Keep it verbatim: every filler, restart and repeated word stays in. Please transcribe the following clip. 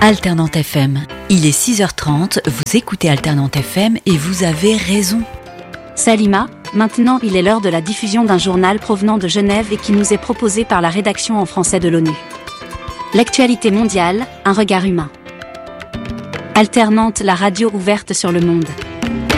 Alternante F M, il est six heures trente, vous écoutez Alternante F M et vous avez raison. Salima, maintenant il est l'heure de la diffusion d'un journal provenant de Genève et qui nous est proposé par la rédaction en français de l'ONU. L'actualité mondiale, un regard humain. Alternante, la radio ouverte sur le monde.